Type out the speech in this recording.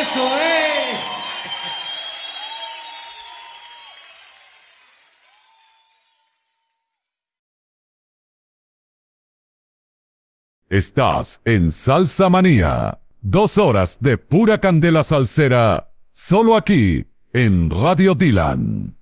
¡Eso es! Estás en Salsa Manía. 2 horas de pura candela salsera. Solo aquí, en Radio Dylan.